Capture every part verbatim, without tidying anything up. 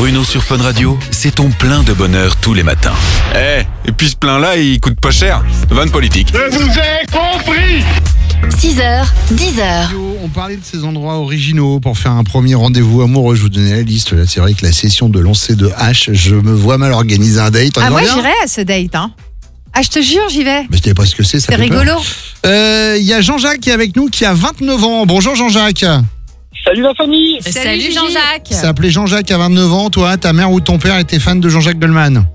Bruno sur Fun Radio, c'est ton plein de bonheur tous les matins. Eh, et puis ce plein-là, il coûte pas cher. Vanne politique. Je vous ai compris. six heures, dix heures. On parlait de ces endroits originaux pour faire un premier rendez-vous amoureux. Je vous donnais la liste. Là, c'est vrai que la session de lancer de hache, je me vois mal organiser un date. On Ah, y moi, revient j'irai à ce date. Hein. Ah, je te jure, j'y vais. Mais je ne sais pas ce que c'est. Ça C'est fait peur. rigolo. Euh, Il y a Jean-Jacques qui est avec nous, qui a vingt-neuf ans. Bonjour Jean-Jacques. Salut la famille. Salut, Gigi. Jean-Jacques. Ça s'appelait Jean-Jacques à vingt-neuf ans. Toi, ta mère ou ton père était fan de Jean-Jacques Goldman?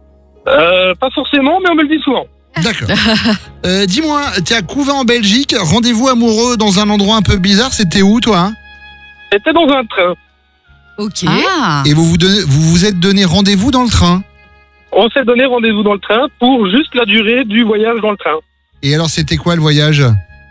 Euh, pas forcément, mais on me le dit souvent. D'accord. euh, Dis-moi, t'es à Couvain en Belgique. Rendez-vous amoureux dans un endroit un peu bizarre. C'était où, toi hein C'était dans un train. Ok. Ah, Et vous vous, donnez- vous vous êtes donné rendez-vous dans le train. On s'est donné rendez-vous dans le train pour juste la durée du voyage dans le train. Et alors, c'était quoi le voyage?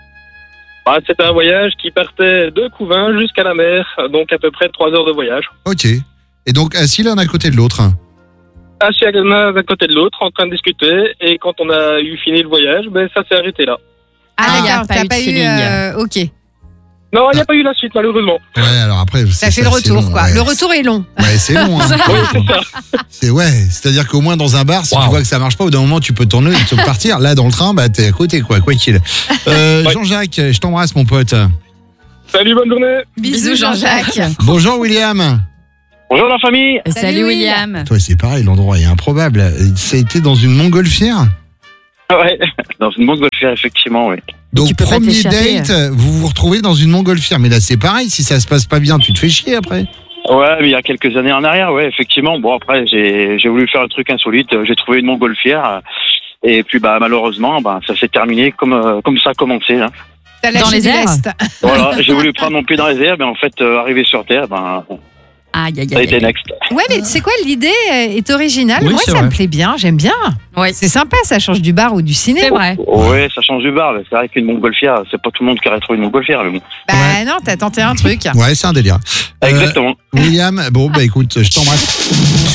Ah, c'était un voyage qui partait de Couvain jusqu'à la mer, donc à peu près trois heures de voyage. Ok. Et donc, assis l'un à côté de l'autre. Assis à l'un à côté de l'autre, en train de discuter, et quand on a eu fini le voyage, ben ça s'est arrêté là. Ah, Ah, d'accord, pas t'as eu de pas eu. feeling. euh, ok. Non, il n'y a pas eu la suite, malheureusement. Ouais, alors après... Ça fait le retour, quoi. Le retour est long. Ouais, c'est long. Hein. Oui, c'est ça. C'est ouais, c'est-à-dire qu'au moins dans un bar, si Wow. tu vois que ça marche pas, au bout d'un moment tu peux tourner et te partir. Là, dans le train, bah t'es à côté, quoi, quoi qu'il. Euh, Ouais. Jean-Jacques, je t'embrasse, mon pote. Salut, bonne journée. Bisous, Jean-Jacques. Bonjour, William. Bonjour la famille. Salut William. Toi, c'est pareil, l'endroit est improbable. Ça a été dans une montgolfière. Ouais, dans une montgolfière, effectivement, oui. Donc tu peux pas premier t'échapper. date, vous vous retrouvez dans une montgolfière. Mais là, c'est pareil. Si ça se passe pas bien, tu te fais chier après. Ouais, mais il y a quelques années en arrière, ouais, effectivement. Bon, après, j'ai j'ai voulu faire un truc insolite. J'ai trouvé une montgolfière. euh, Et puis, bah, malheureusement, bah, ça s'est terminé comme, euh, comme ça a commencé. Hein. T'as lâché Dans les du airs. lest. Voilà, j'ai voulu prendre mon pied dans les airs, mais en fait, euh, arrivé sur Terre, ben, Aïe, aïe, ça a aïe. été aïe. next. Ouais, mais tu sais quoi, l'idée est originale. Oui, Moi, c'est ça vrai. me plaît bien. J'aime bien. Ouais. C'est sympa, ça change du bar ou du ciné. C'est vrai. Ouais, ça change du bar. mais C'est vrai qu'une montgolfière, c'est pas tout le monde qui aurait trouvé une montgolfière, mais bon. Bah Ouais. non, t'as tenté un truc. Ouais, c'est un délire. Euh, Exactement. William, bon, bah écoute, je t'embrasse.